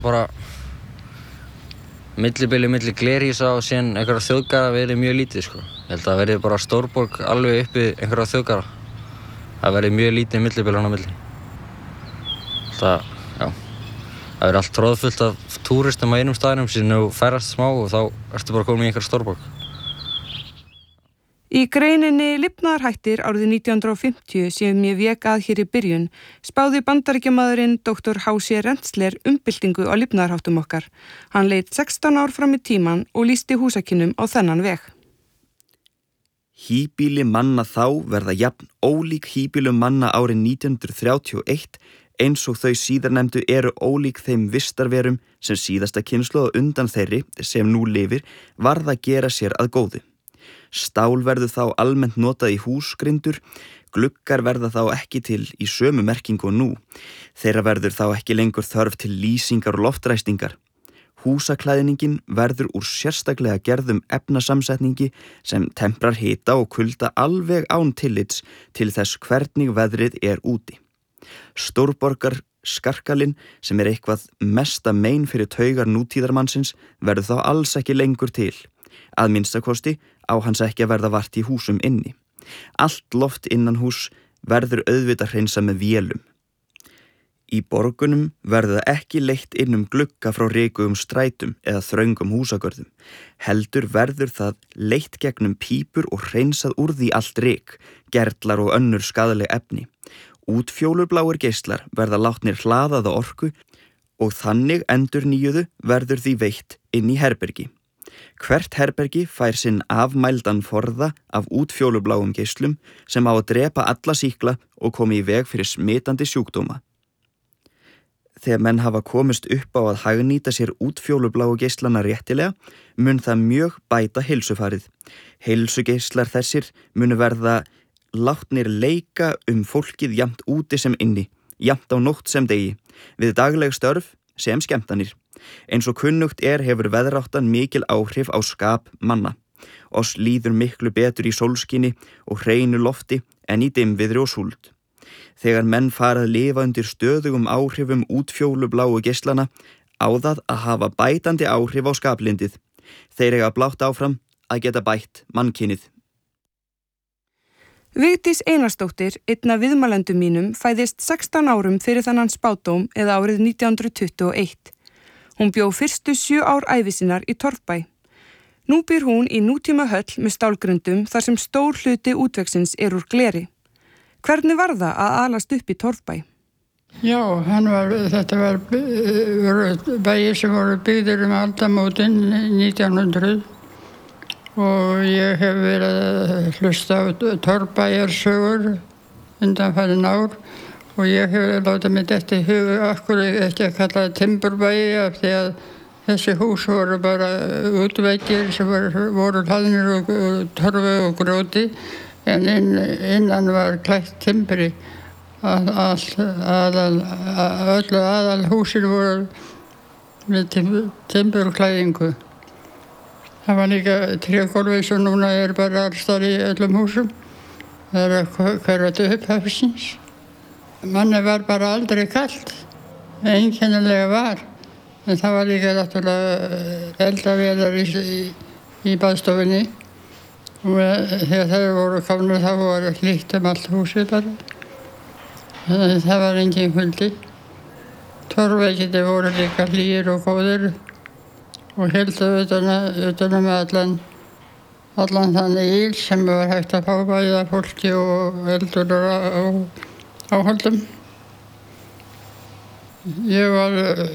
Bara millibili milli Glerhýsa og síðan einhverja þjóðgarða verið mjög lítið sko. Ég held að það verið bara stórborg alveg uppi einhverja þjóðgarða. Það verið mjög lítið millibili á milli. Það verið allt tróðfullt af túristum á einum staðnum síðan þú ferðast smá og þá ertu bara komin í einhverja stórborg. Í greininni Lifnaðarhættir árið 1950 sem ég vék að hér í byrjun spáði bandaríkjamaðurinn Dr. H.C. Rensselaer umbyltingu á lifnaðarháttum okkar. Hann leit 16 ár fram í tímann og lýsti húsakynnum á þennan veg. Híbýli manna þá verða jafn ólík híbýlum manna árið 1931 eins og þau síðarnefndu eru ólík þeim vistarverum sem síðasta kynslóð undan þeirri sem nú lifir varð að gera sér að góðu. Stál verður þá almennt notað í húsgrindur, gluggar verða þá ekki til í sömu merkingu og nú. Þeirra verður þá ekki lengur þörf til lýsingar og loftræstingar. Húsaklæðningin verður úr sérstaklega gerðum efnasamsetningi sem temprar hita og kulda alveg án tillits til þess hvernig veðrið er úti. Stórborgar skarkalinn sem er eitthvað mesta mein fyrir taugar nútíðarmannsins verður þá alls ekki lengur til. Að minnstakosti á hans ekki að verða vart í húsum inni. Allt loft innan hús verður auðvitað hreinsa með vélum. Í borgunum verður það ekki leitt inn glugga frá rykugum strætum eða þröngum húsagörðum. Heldur verður það leitt gegnum pípur og hreinsað úr því allt ryk, gerlar og önnur skaðleg efni. Útfjólubláir geislar verða látnir hlaðaða orku og þannig endurnýjuðu verður því veitt inn í herbergi. Hvert herbergi fær sinn afmældan forða af útfjólubláum geislum sem á að drepa alla sýkla og komi í veg fyrir smitandi sjúkdóma. Þegar menn hafa komist upp á að hagnýta sér útfjólubláu geislana réttilega, mun það mjög bæta heilsufarið. Heilsugeislar þessir munu verða látnir leika fólkið jafnt úti sem inni, jafnt á nótt sem degi, við dagleg störf sem skemmtanir. Eins og kunnugt hefur veðráttan mikil áhrif á skap manna. Oss líður miklu betur í sólskini og hreinu lofti en í dimmviðri og súld. Þegar menn fara að lifa undir stöðugum áhrifum útfjólubláu geislana á það að hafa bætandi áhrif á skaplindið. Þeir eiga blátt áfram að geta bætt mannkynið. Vigdís Einarsdóttir, einn af viðmælendum mínum, fæðist 16 árum fyrir þennan spádóm eða árið 1921. Hún bjó fyrstu 7 ár ævi sinnar í Torfbæ. Nú býr hún í nútíma höll með stálgrundum þar sem stór hluti útvegsins er úr gleri. Hvernig var það að alast upp í Torfbæ? Já, þetta var bæir sem voru byggðir aldamótin 1900 og ég hef verið að hlusta á Torfbæjarsögur undanfarin ár og ég hef látið mig detta í hug akkur ekki að kalla það timburbæi af því að þessi hús voru bara útveggir sem voru hlaðnir og torfu og gróti en innan var klætt timbri. Öllu aðal húsin voru með timburklæðingu. Það var líka trégólfið sem núna bara alls þar í öllum húsum. Það að hverfa upp hafsins. Manni var bara aldrei kalt, einkennilega var. En það var líka náttúrulega eldavélar í baðstofunni. Og þegar þær voru komnar þá var hlýtt allt húsið bara. Þannig það var engin kuldi. Torfveggirnir voru líka hlýir og góðir og héldu utan allan þannig íl sem var hægt að fá bæða fólki og eldur og áhaldum. Ég var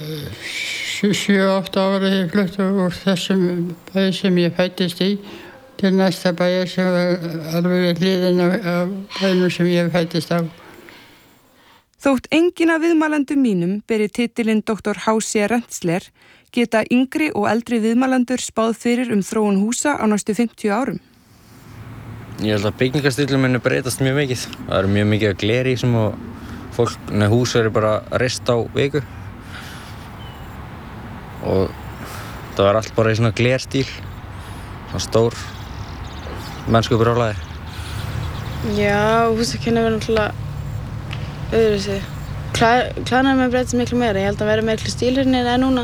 7-8 ára ég flutti úr þessum bæ sem ég fæddist í til næsta bæjar sem var alveg við hliðina af bænum sem ég fæddist á. Þótt enginn af viðmælendum mínum beri titilinn Dr. H.C. Rensselaer geta yngri og eldri viðmælendur spáð fyrir þróun húsa á næstu 50 árum. Ég held að byggingarstíllinn muni breytast mjög mikið. Það eru mjög mikið af glerhýsum og hús eru bara reist á viku. Og það var allt bara í svona glerstíl, svona stór mennskubrjálæði. Já, húsakynni verður náttúrulega öðruvísi. Klæðnaður með breytast miklu meira. Ég held að vera miklu stílirni en núna.